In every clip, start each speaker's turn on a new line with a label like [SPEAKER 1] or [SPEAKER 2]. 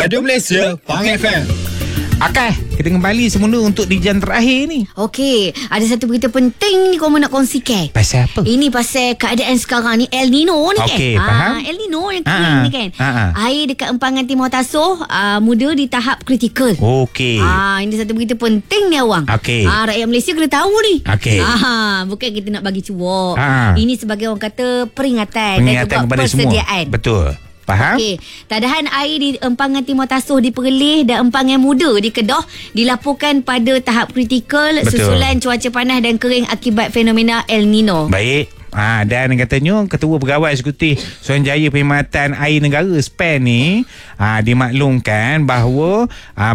[SPEAKER 1] Radio Malaysia, Pang FM.
[SPEAKER 2] Akal, kita kembali semula untuk di jam terakhir ni.
[SPEAKER 3] Okey, ada satu berita penting ni kau nak kongsikan.
[SPEAKER 2] Pasal apa?
[SPEAKER 3] Ini pasal keadaan sekarang ni El Nino ni kan.
[SPEAKER 2] Okey, faham.
[SPEAKER 3] El Nino yang kering ni kan. Air dekat empangan Timur Tasuh muda di tahap kritikal.
[SPEAKER 2] Okey.
[SPEAKER 3] Ini satu berita penting ni awang.
[SPEAKER 2] Okey.
[SPEAKER 3] Rakyat Malaysia kena tahu ni.
[SPEAKER 2] Okey.
[SPEAKER 3] Bukan kita nak bagi cuak. Ini sebagai orang kata peringatan dan juga
[SPEAKER 2] kepada
[SPEAKER 3] persediaan.
[SPEAKER 2] Semua. Betul. Faham?
[SPEAKER 3] Okey, tadahan air di empangan Timur Tasuh di Perlis dan empangan muda di Kedah dilaporkan pada tahap kritikal. Betul. Susulan cuaca panas dan kering akibat fenomena El Nino.
[SPEAKER 2] Baik. Dan katanya Ketua Pegawai Eksekutif Suruhanjaya Perkhidmatan Air Negara SPAN ni dimaklumkan bahawa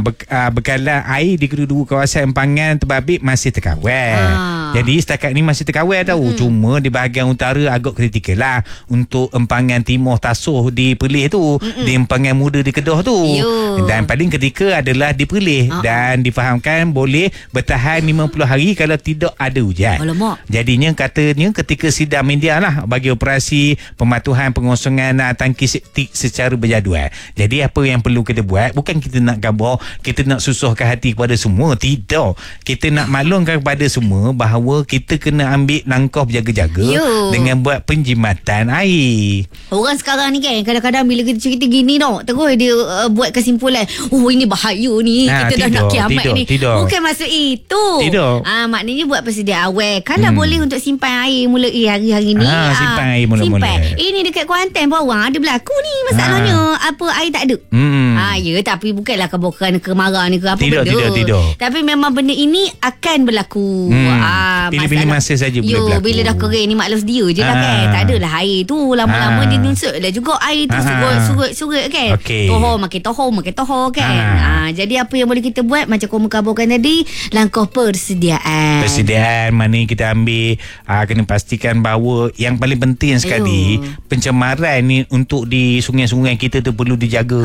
[SPEAKER 2] bekalan air di kedua-dua kawasan empangan terbabit masih terkawal. Jadi setakat ni masih terkawal tahu. Cuma di bahagian utara agak kritikal lah untuk empangan Timur Tasuh di Perlis tu, di empangan muda di Kedah tu. Dan paling ketika adalah di Perlis dan difahamkan boleh bertahan 50 hari kalau tidak ada hujan.
[SPEAKER 3] Alamak.
[SPEAKER 2] Jadinya katanya ketika sidang media lah bagi operasi pematuhan pengosongan tangki septik secara berjadual. Jadi apa yang perlu kita buat, bukan kita nak gambar, kita nak susahkan hati kepada semua. Tidak. Kita nak maklumkan kepada semua bahawa kita kena ambil langkah berjaga-jaga dengan buat penjimatan air.
[SPEAKER 3] Orang sekarang ni kan kadang-kadang bila kita cerita gini tau, terus dia buat kesimpulan, ini bahaya ni, kita dah nak kiamat ni. Bukan maksud itu. Maknanya buat persediaan awal. Kalau boleh untuk simpan air mulai hari-hari ni.
[SPEAKER 2] Simpan air mula-mula.
[SPEAKER 3] Ini dekat Kuantan bawang ada berlaku ni masalahnya. Apa air tak ada. Ya, tapi bukanlah kerana kemarah ni ke apa benda.
[SPEAKER 2] Tidak.
[SPEAKER 3] Tapi memang benda ini akan berlaku.
[SPEAKER 2] Pilih-pilih masa saja boleh berlaku.
[SPEAKER 3] Bila dah kering ni maklum sedia je lah kan. Tak adalah air tu. Lama-lama dia nusuk lah juga air tu surut kan. Makin tohor kan. Jadi apa yang boleh kita buat, macam kau kabarkan tadi, langkah persediaan.
[SPEAKER 2] Mana kita ambil, kena pastikan bahawa yang paling penting sekali, pencemaran ni untuk di sungai-sungai kita tu perlu dijaga.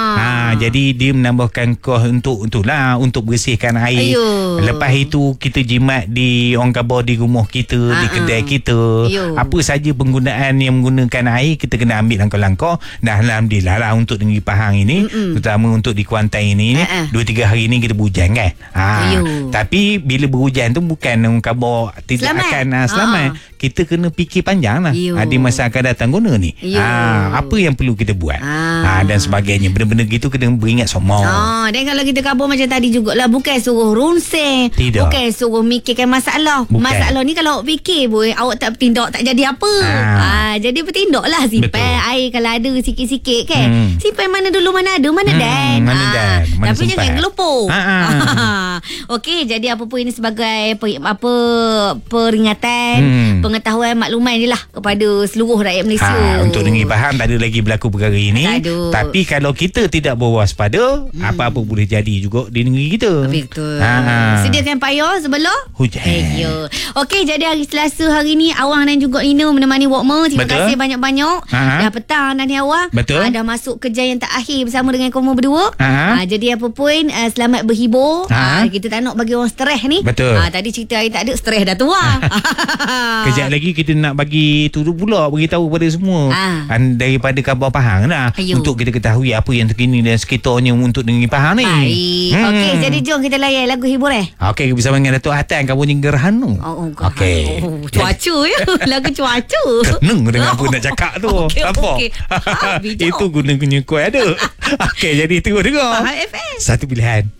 [SPEAKER 2] Jadi dia menambahkan kos untuk bersihkan air. Lepas itu kita jimat di orang khabar di rumah kita, di kedai kita. Apa saja penggunaan yang menggunakan air, kita kena ambil langkah-langkah. Dan alhamdulillah lah untuk Negeri Pahang ini, terutama untuk di Kuantan ini, 2-3 hari ini kita berhujan kan. Tapi bila berhujan tu bukan orang khabar tidak akan selamat. Kita kena fikir panjang lah. Di masa akan datang guna ni. Apa yang perlu kita buat. Dan sebagainya. Benda-benda gitu kena beringat semua.
[SPEAKER 3] Dan kalau kita khabar macam tadi jugalah, bukan suruh runsing. Bukan suruh mikirkan masalah. Masalah ni kalau awak fikir pun, awak tak bertindak, tak jadi apa. Jadi bertindaklah. Simpan air kalau ada sikit-sikit kan. Simpan mana dulu mana ada, mana dan. Tapi simpan. Jangan gelupur. Okey, jadi apa pun ini sebagai peringatan, pengetahuan, makluman je lah kepada seluruh rakyat Malaysia.
[SPEAKER 2] Untuk Negeri Pahang tak ada lagi berlaku perkara ini. Tapi kalau kita tidak berwaspada, apa-apa boleh jadi juga di negeri kita.
[SPEAKER 3] Betul. Sediakan payah sebelum
[SPEAKER 2] hujan.
[SPEAKER 3] Okey, jadi hari Selasa hari ni Awang dan juga Nina menemani Walkmer. Terima kasih banyak-banyak. Dah petang dah ni Awang. Dah masuk kerja yang terakhir bersama dengan kamu berdua. Jadi apa pun, selamat berhibur. Kita tak nak bagi orang stres ni. Tadi cerita air tak ada, stres dah tuang.
[SPEAKER 2] Kejap lagi kita nak bagi tu pula, beritahu kepada semua daripada khabar Pahang lah. Untuk kita ketahui apa yang terkini dan sekitarnya untuk Negeri Pahang ni.
[SPEAKER 3] Baik. Okey, jadi jom kita layan lagu hiburan.
[SPEAKER 2] Okey, bersama dengan Datuk Hatan, kamu Gerhana. Okey.
[SPEAKER 3] Cuaca ya. Lagu cuaca.
[SPEAKER 2] Kenang dengan apa nak cakap tu. Apa? Itu guna kuih ada. Okey, jadi tunggu dengar.
[SPEAKER 3] Faham FM.
[SPEAKER 2] Satu pilihan.